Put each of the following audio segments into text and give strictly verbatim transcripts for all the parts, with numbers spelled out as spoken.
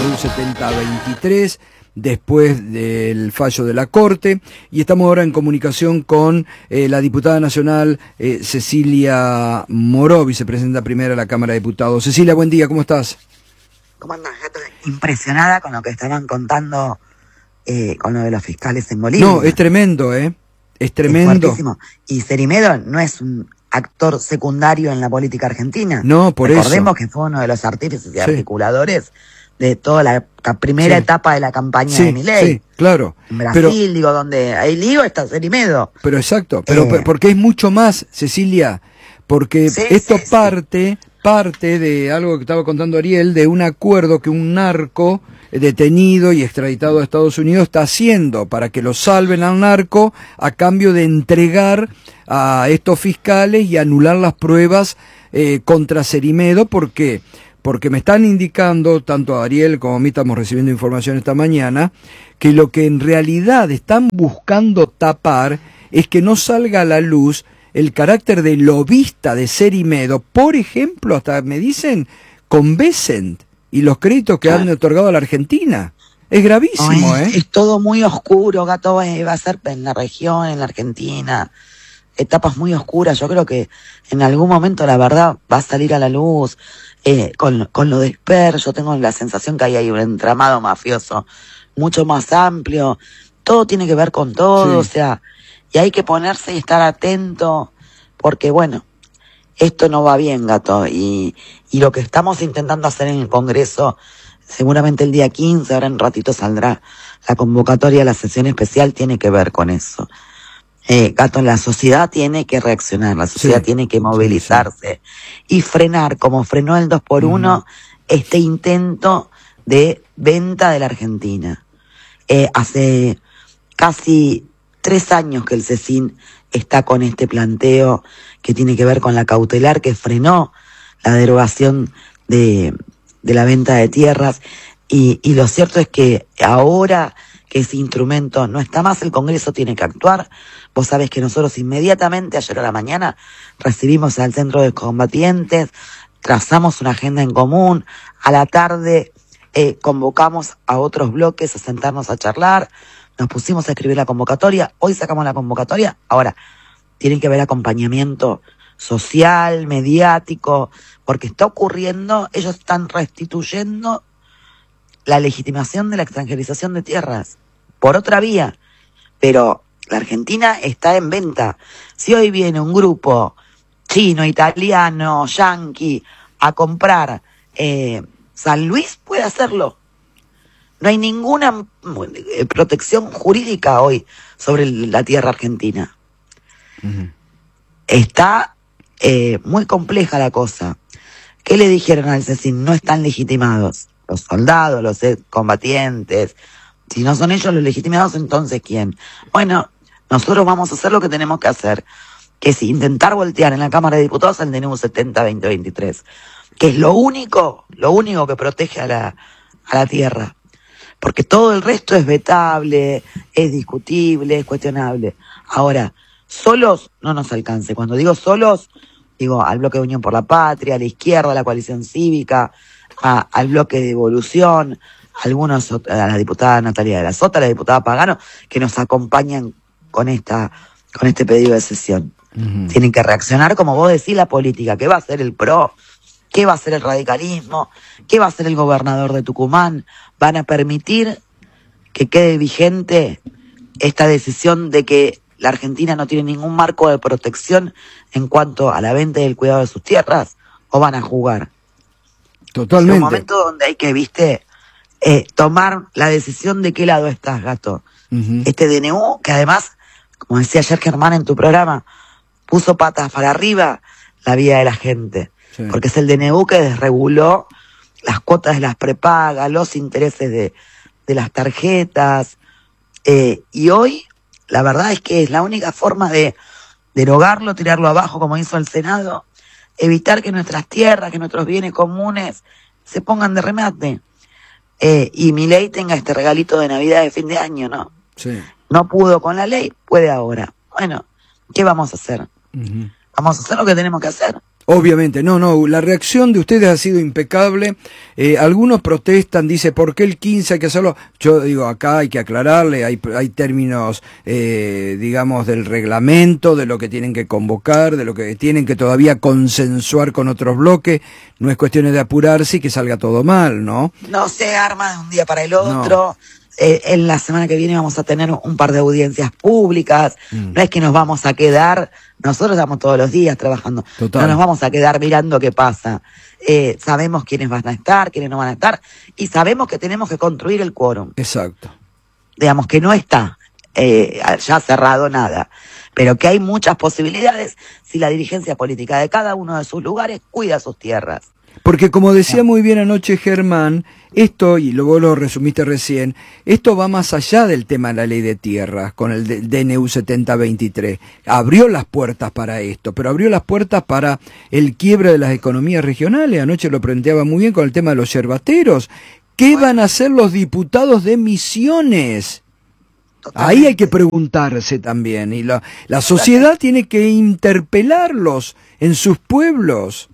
D N U setenta veintitrés, después del fallo de la Corte, y estamos ahora en comunicación con eh, la diputada nacional eh, Cecilia Moró, vicepresidenta primera de la Cámara de Diputados. Cecilia, buen día, ¿cómo estás? ¿Cómo andás, Gato? Impresionada con lo que estaban contando eh, con lo de los fiscales en Bolivia. No, es tremendo, ¿eh? Es tremendo. Es fuertísimo. Y Cerimedo no es un actor secundario en la política argentina. No, por Recordemos eso. Recordemos que fue uno de los artífices y sí. articuladores de toda la, la primera sí. etapa de la campaña sí, de Milei. Sí, claro. En Brasil, pero, digo, donde hay lío está Cerimedo. Pero exacto, pero eh, porque es mucho más, Cecilia, porque sí, esto sí, parte, sí. parte de algo que estaba contando Ariel, de un acuerdo que un narco detenido y extraditado a Estados Unidos está haciendo para que lo salven al narco a cambio de entregar a estos fiscales y anular las pruebas eh, contra Cerimedo. ¿Por qué? Porque me están indicando, tanto a Ariel como a mí estamos recibiendo información esta mañana, que lo que en realidad están buscando tapar es que no salga a la luz el carácter de lobista de Cerimedo, por ejemplo, hasta me dicen, con Besant y los créditos que han otorgado a la Argentina. Es gravísimo, no, es, ¿eh? Es todo muy oscuro, Gato, va a ser en la región, en la Argentina, etapas muy oscuras. Yo creo que en algún momento la verdad va a salir a la luz. Eh, con, con lo de Esper, yo tengo la sensación que ahí hay un entramado mafioso mucho más amplio. Todo tiene que ver con todo, sí. o sea, y hay que ponerse y estar atento, porque bueno, esto no va bien, Gato, y, y lo que estamos intentando hacer en el Congreso, seguramente el día quince, ahora en un ratito saldrá la convocatoria a la sesión especial, tiene que ver con eso. Eh, Gato, la sociedad tiene que reaccionar, la sociedad sí, tiene que movilizarse sí, sí. y frenar, como frenó el dos por uno, uh-huh. este intento de venta de la Argentina. Eh, hace casi tres años que el CECIN está con este planteo que tiene que ver con la cautelar, que frenó la derogación de, de la venta de tierras, y, y lo cierto es que ahora que ese instrumento no está más, el Congreso tiene que actuar. Vos sabés que nosotros inmediatamente, ayer a la mañana, recibimos al Centro de Combatientes, trazamos una agenda en común, a la tarde eh, convocamos a otros bloques a sentarnos a charlar, nos pusimos a escribir la convocatoria, hoy sacamos la convocatoria, ahora tiene que haber acompañamiento social, mediático, porque está ocurriendo, ellos están restituyendo la legitimación de la extranjerización de tierras por otra vía, pero la Argentina está en venta. Si hoy viene un grupo chino, italiano, yanqui a comprar eh, San Luis, puede hacerlo. No hay ninguna eh, protección jurídica hoy sobre la tierra argentina. Uh-huh. Está eh, muy compleja la cosa. ¿Qué le dijeron al CECIN? No están legitimados los soldados, los combatientes. Si no son ellos los legitimados, entonces ¿quién? Bueno, nosotros vamos a hacer lo que tenemos que hacer, que es intentar voltear en la Cámara de Diputados el D N U setenta veinte veintitrés, que es lo único, lo único que protege a la, a la tierra. Porque todo el resto es vetable, es discutible, es cuestionable. Ahora, solos no nos alcance. Cuando digo solos, digo al bloque de Unión por la Patria, a la izquierda, a la coalición cívica, a, al bloque de Evolución, algunos, a la diputada Natalia de la Sota, a la diputada Pagano, que nos acompañan con esta, con este pedido de sesión. Uh-huh. Tienen que reaccionar, como vos decís, la política. ¿Qué va a hacer el P R O? ¿Qué va a hacer el radicalismo? ¿Qué va a hacer el gobernador de Tucumán? ¿Van a permitir que quede vigente esta decisión de que la Argentina no tiene ningún marco de protección en cuanto a la venta y el cuidado de sus tierras? ¿O van a jugar? Totalmente. Es un momento donde hay que, viste, eh, tomar la decisión de qué lado estás, Gato. Uh-huh. Este D N U, que además, como decía ayer Germán en tu programa, puso patas para arriba la vida de la gente. Sí. Porque es el D N U que desreguló las cuotas de las prepagas, los intereses de, de las tarjetas. Eh, y hoy, la verdad es que es la única forma de derogarlo, tirarlo abajo, como hizo el Senado, evitar que nuestras tierras, que nuestros bienes comunes se pongan de remate. Eh, y Milei tenga este regalito de Navidad de fin de año, ¿no? Sí. No pudo con la ley, puede ahora. Bueno, ¿qué vamos a hacer? Uh-huh. Vamos a hacer lo que tenemos que hacer. Obviamente, no, no, la reacción de ustedes ha sido impecable. Eh, algunos protestan, dice, ¿por qué el quince hay que hacerlo? Yo digo, acá hay que aclararle, hay, hay términos, eh, digamos, del reglamento, de lo que tienen que convocar, de lo que tienen que todavía consensuar con otros bloques. No es cuestión de apurarse y que salga todo mal, ¿no? No se arma de un día para el otro. No. Eh, en la semana que viene vamos a tener un par de audiencias públicas. Mm. No es que nos vamos a quedar, nosotros estamos todos los días trabajando. Total. No nos vamos a quedar mirando qué pasa. Eh, sabemos quiénes van a estar, quiénes no van a estar, y sabemos que tenemos que construir el quórum. Exacto. Digamos que no está eh, ya cerrado nada, pero que hay muchas posibilidades si la dirigencia política de cada uno de sus lugares cuida sus tierras. Porque como decía muy bien anoche Germán, esto, y luego lo resumiste recién, esto va más allá del tema de la ley de tierras, con el D N U setenta veintitrés. Abrió las puertas para esto, pero abrió las puertas para el quiebre de las economías regionales. Anoche lo planteaba muy bien con el tema de los yerbateros. ¿Qué van a hacer los diputados de Misiones? Totalmente. Ahí hay que preguntarse también, y la, la sociedad tiene que interpelarlos en sus pueblos.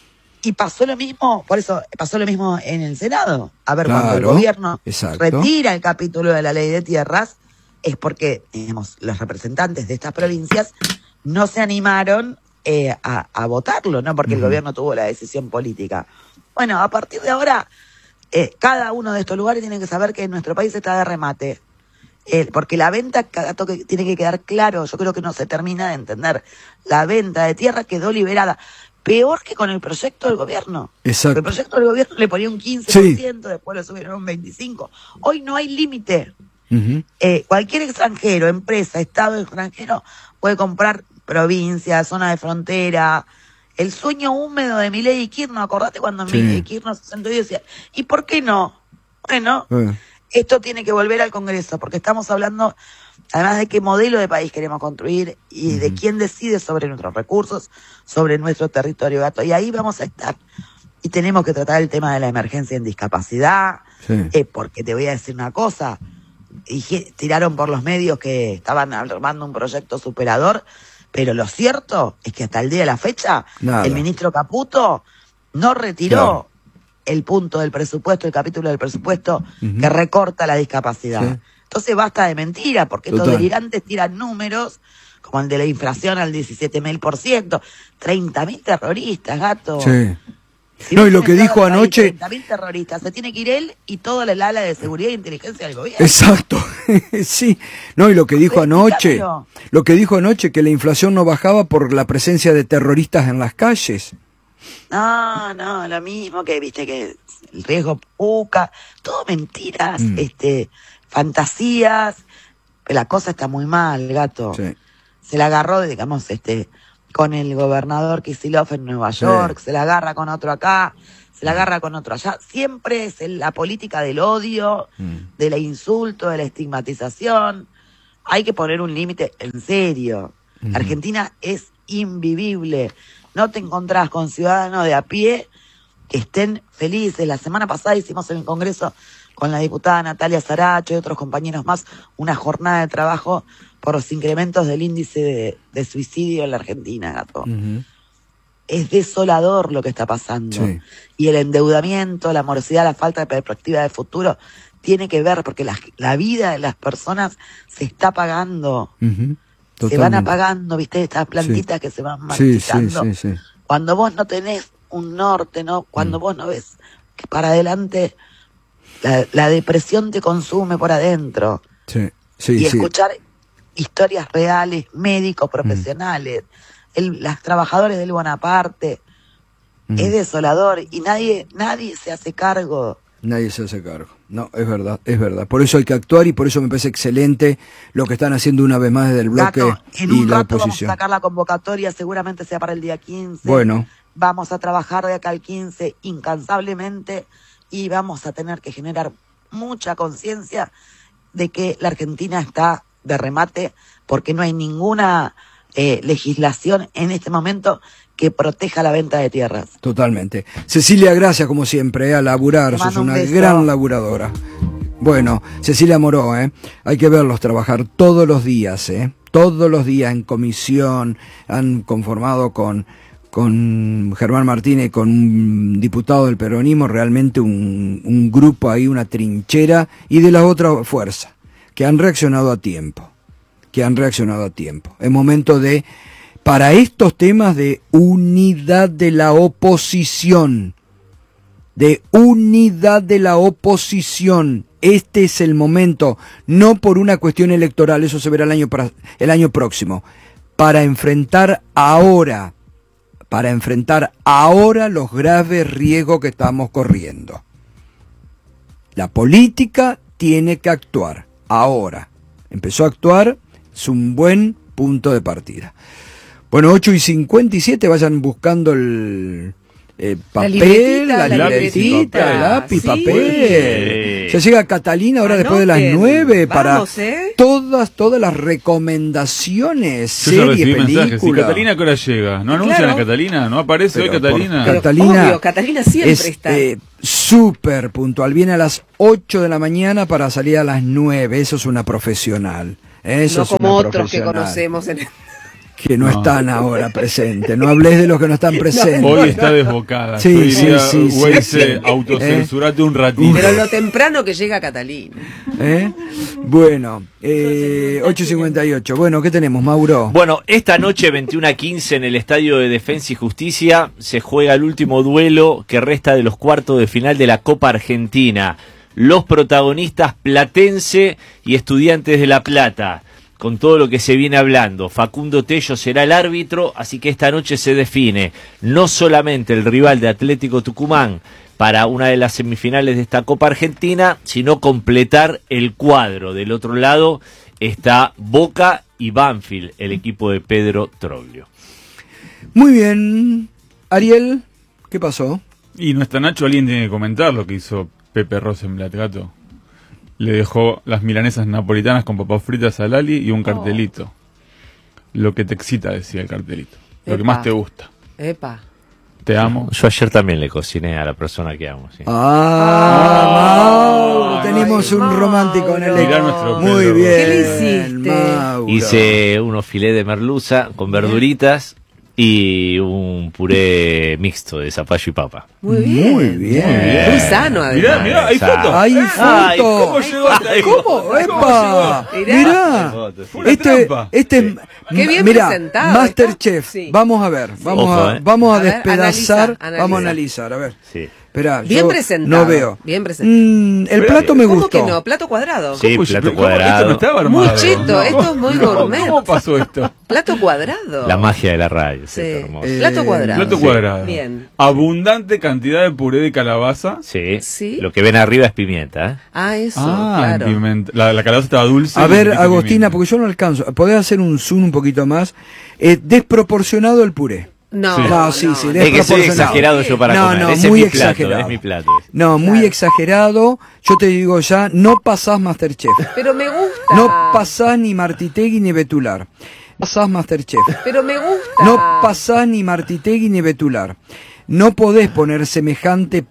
Y pasó lo mismo, por eso pasó lo mismo en el Senado. A ver, claro, cuando el gobierno exacto. retira el capítulo de la ley de tierras, es porque, digamos, los representantes de estas provincias no se animaron eh, a, a votarlo, ¿no? Porque uh-huh. el gobierno tuvo la decisión política. Bueno, a partir de ahora, eh, cada uno de estos lugares tiene que saber que nuestro país está de remate. Eh, porque la venta, cada toque tiene que quedar claro, yo creo que no se termina de entender. La venta de tierra quedó liberada. Peor que con el proyecto del gobierno. Exacto. El proyecto del gobierno le ponía un quince por ciento, sí. Después lo subieron a un veinticinco por ciento. Hoy no hay límite. Uh-huh. Eh, cualquier extranjero, empresa, estado extranjero, puede comprar provincia, zona de frontera. El sueño húmedo de Milei y Kirchner, acordate cuando sí. Milei y Kirchner se sentó y decía, ¿y por qué no? Bueno, uh-huh. esto tiene que volver al Congreso, porque estamos hablando... Además de qué modelo de país queremos construir y uh-huh. de quién decide sobre nuestros recursos, sobre nuestro territorio, gato. Y ahí vamos a estar. Y tenemos que tratar el tema de la emergencia en discapacidad, sí. eh, porque te voy a decir una cosa, dije, tiraron por los medios que estaban armando un proyecto superador, pero lo cierto es que hasta el día de la fecha, Nada. el ministro Caputo no retiró claro. el punto del presupuesto, el capítulo del presupuesto uh-huh. que recorta la discapacidad. Sí. Entonces basta de mentira, porque Total. estos delirantes tiran números, como el de la inflación al diecisiete mil por ciento, treinta mil terroristas, gato. Sí. Si no, y lo que dijo anoche... treinta mil terroristas, se tiene que ir él y toda la ala de seguridad e inteligencia del gobierno. Exacto, sí. No, y lo que dijo anoche, lo que dijo anoche, que la inflación no bajaba por la presencia de terroristas en las calles. No, no, lo mismo que, viste, que el riesgo puca, todo mentiras, mm. este... fantasías, la cosa está muy mal, gato. Sí. Se la agarró, digamos, este, con el gobernador Kicillof en Nueva York, sí. se la agarra con otro acá, se la agarra con otro allá. Siempre es la política del odio, mm. del insulto, de la estigmatización. Hay que poner un límite en serio. Mm. Argentina es invivible. No te encontrás con ciudadanos de a pie que estén felices. La semana pasada hicimos en el Congreso con la diputada Natalia Saracho y otros compañeros más, una jornada de trabajo por los incrementos del índice de, de suicidio en la Argentina, gato. Uh-huh. Es desolador lo que está pasando. Sí. Y el endeudamiento, la morosidad, la falta de perspectiva de futuro, tiene que ver, porque la, la vida de las personas se está apagando. Uh-huh. Se van apagando, ¿viste? Estas plantitas sí. que se van marchitando. Sí, sí, sí, sí. Cuando vos no tenés un norte, ¿no? Cuando uh-huh. vos no ves que para adelante... La, la depresión te consume por adentro. Sí, sí, y sí. escuchar historias reales, médicos, profesionales, mm. el, las trabajadores del Bonaparte, mm. es desolador y nadie, nadie se hace cargo. Nadie se hace cargo. No, es verdad, es verdad. Por eso hay que actuar y por eso me parece excelente lo que están haciendo una vez más desde el bloque Gato, en y un la rato oposición. Vamos a sacar la convocatoria, seguramente sea para el día quince. Bueno. Vamos a trabajar de acá al quince incansablemente. Y vamos a tener que generar mucha conciencia de que la Argentina está de remate porque no hay ninguna eh, legislación en este momento que proteja la venta de tierras. Totalmente. Cecilia, gracias como siempre, eh, a laburar, sos una gran laburadora. Bueno, Cecilia Moró, eh, hay que verlos trabajar todos los días, eh, todos los días en comisión, han conformado con... con Germán Martínez, con un diputado del peronismo, realmente un, un grupo ahí, una trinchera, y de las otras fuerzas, que han reaccionado a tiempo, que han reaccionado a tiempo. Es momento de, para estos temas de unidad de la oposición, de unidad de la oposición, este es el momento, no por una cuestión electoral, eso se verá el año, para, el año próximo, para enfrentar ahora, para enfrentar ahora los graves riesgos que estamos corriendo. La política tiene que actuar ahora. Empezó a actuar, es un buen punto de partida. Bueno, ocho y cincuenta y siete, vayan buscando el eh, papel, la libretita, lápiz, papel. Ya llega Catalina ahora después de las nueve para ¿eh? todas todas las recomendaciones, Yo ya recibí series, mensajes. ¿Y películas. Catalina qué hora llega? ¿No anuncian Claro. a Catalina? ¿No aparece Pero hoy Catalina? por- Catalina, Obvio, Catalina siempre es está. eh, súper puntual. Viene a las ocho de la mañana para salir a las nueve. Eso es una profesional. Eso No es como una otros que profesional. conocemos en el... Que no, No. están ahora presentes. No hables de los que no están presentes. Hoy está desbocada. Sí, Yo diría, sí, sí, Waze, sí. eh, autocensurate un ratito. Pero lo temprano que llega Catalina. ¿Eh? Bueno, eh, ocho y cincuenta y ocho. Bueno, ¿qué tenemos, Mauro? Bueno, esta noche veintiuno a quince en el Estadio de Defensa y Justicia se juega el último duelo que resta de los cuartos de final de la Copa Argentina. Los protagonistas Platense y Estudiantes de La Plata. Con todo lo que se viene hablando, Facundo Tello será el árbitro, así que esta noche se define no solamente el rival de Atlético Tucumán para una de las semifinales de esta Copa Argentina, sino completar el cuadro. Del otro lado está Boca y Banfield, el equipo de Pedro Troglio. Muy bien. Ariel, ¿qué pasó? Y no está Nacho, alguien tiene que comentar lo que hizo Pepe Rosenblatt, gato. Le dejó las milanesas napolitanas con papas fritas a Lali y un cartelito. Lo que te excita, decía el cartelito. Lo que Epa. más te gusta. Epa. Te amo. Yo ayer también le cociné a la persona que amo. ¿Sí? Ah, Mauro, Ay, tenemos un Mauro. romántico en el Mirá equipo. nuestro Muy Pedro. bien. ¿Qué le hiciste? Mauro. Hice unos filés de merluza con verduritas y un puré mixto de zapallo y papa. Muy bien. Muy bien. Muy sano, además. Mirá, mirá, hay Exacto. fotos. Hay Ay, fotos. ¿Cómo llegó hasta ahí? ¿Cómo? ¡Epa! Mirá. Mirá. Fue una Este, trampa. este, Sí. Qué bien mirá, presentado, Masterchef. ¿está? Sí. Vamos a ver, vamos Ojo, a, eh. vamos a, A ver, despedazar, analiza, analiza. vamos a analizar, a ver. Sí. Espera, Bien yo presentado, no veo. bien presentado. Mm, el Pero, plato me ¿Cómo gustó. que no? Plato cuadrado. Sí, ¿Cómo- plato pero cómo- cuadrado. Esto no estaba armado. Muy cheto, esto es muy ¿Cómo- gourmet. ¿Cómo pasó esto? Plato cuadrado. La magia de la radio, sí, Sí. hermoso. Eh, Plato cuadrado. Plato Sí. cuadrado. Bien. Abundante cantidad de puré de calabaza. Sí. Sí. Lo que ven arriba es pimienta, ¿eh? Ah, eso, Ah, claro. pimenta. La, la calabaza estaba dulce. A y un ver, poquito de Agostina, pimienta. porque yo no alcanzo. ¿Podés hacer un zoom un poquito más? Eh, desproporcionado el puré. No, Sí. No, sí, sí, no. de- Es que soy desproporcionado. exagerado yo para No, comer. no, Ese muy es mi plato, exagerado. es mi plato. No, muy Claro. exagerado. Yo te digo ya, no pasás Masterchef. Pero me gusta. No pasás ni Martitegui ni Betular. Pasás Masterchef. Pero me gusta. No pasás ni Martitegui ni Betular. No podés poner semejante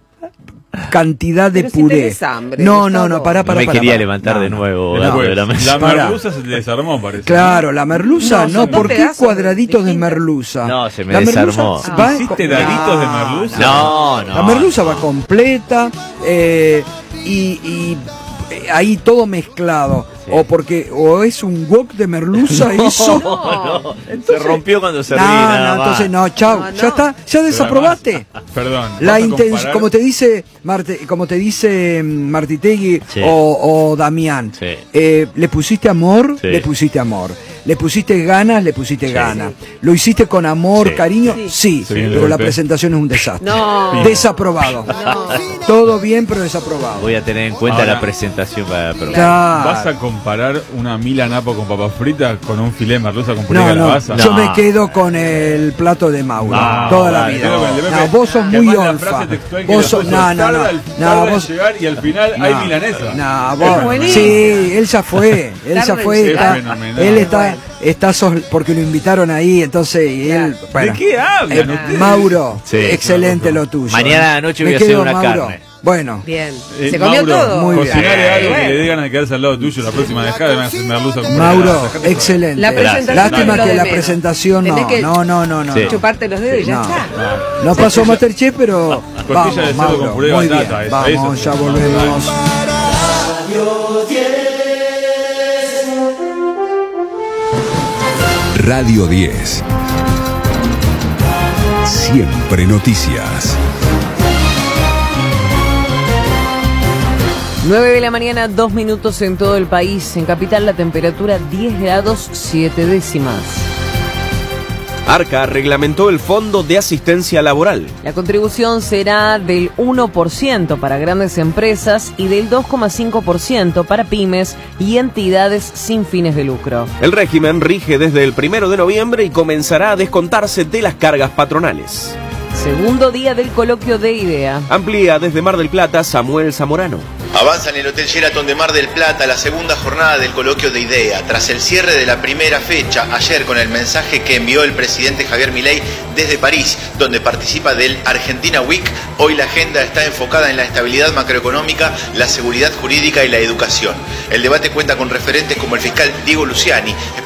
cantidad de Pero si puré. tenés hambre, no, Gustavo. no, no, pará, No pará, me pará, quería pará. levantar No, de no. nuevo, Después, gato de la mesa. la Pará. merluza se le desarmó, parece. Claro, la merluza, No, no, son ¿por dos qué pedazos cuadraditos de distintos. merluza? No, se me La merluza desarmó. va- ¿Hiciste daditos de merluza? No, no. La merluza va completa eh, y, y, eh, ahí todo mezclado. Sí. O porque o es un wok de merluza eso. No, no. Entonces- se rompió cuando se No, ríe, no, nada más. entonces no, chau, No, no. ya está, ya desaprobaste. Pero además, perdón. La vas a intención, comparar- como te dice Marte, como te dice mm, Martitegui Sí. o, o Damián, Sí. eh, le pusiste amor, Sí. le pusiste amor, le pusiste ganas, le pusiste Sí. ganas, lo hiciste con amor, Sí. cariño, Sí. sí, Se viene el pero la golpe. presentación es un desastre, No. desaprobado, No. todo bien pero desaprobado. Voy a tener en cuenta Ahora- la presentación para probar. Claro. ¿Vas a comparar una mila napo con papas fritas con un filé de merluza con puré de No, no, calabaza? yo No. me quedo con el plato de Mauro, No, toda la vale, vida. quedo con el de Pepe. No, vos sos Que muy además la olfa. frase textual que Vos le sos, puso, no, no, tarda no, el- no, tarda en vos, llegar y al final hay milanesa. No, Es vos, buenísimo. sí, él ya fue, él ya Tarde fue, en Es está, fenomenal. él está, Bueno. está sos- porque lo invitaron ahí, entonces y él, bueno, ¿De qué hablan eh, ustedes? Mauro, Sí, excelente no, no. lo tuyo. Mañana eh. anoche Me voy a hacer quedo, una Mauro. carne. Bueno. Bien. Eh, Se comió Mauro, todo. muy bien. cocinale Ay, algo bueno. que le dé ganas de quedarse al lado tuyo la próxima dejada, me van a hacer merluza con Mauro, mermelada. Dejate excelente. La presentación Lástima es lo que de la menos. presentación no. Tenés que No, no, no, no. Sí. no. Chuparte los dedos y ya No. está. No. No pasó Masterchef, pero Costilla vamos, de cerdo Mauro, con puré de muy bien. batata, eso, Vamos, eso ya sí. volvemos. Radio diez. Siempre noticias. nueve de la mañana, dos minutos en todo el país. En Capital la temperatura diez grados siete décimas. Arca reglamentó el Fondo de Asistencia Laboral. La contribución será del uno por ciento para grandes empresas y del dos coma cinco por ciento para pymes y entidades sin fines de lucro. El régimen rige desde el primero de noviembre y comenzará a descontarse de las cargas patronales. Segundo día del coloquio de IDEA. Amplía desde Mar del Plata Samuel Zamorano. Avanza en el Hotel Sheraton de Mar del Plata la segunda jornada del coloquio de IDEA, tras el cierre de la primera fecha, ayer con el mensaje que envió el presidente Javier Milei desde París, donde participa del Argentina Week. Hoy la agenda está enfocada en la estabilidad macroeconómica, la seguridad jurídica y la educación. El debate cuenta con referentes como el fiscal Diego Luciani,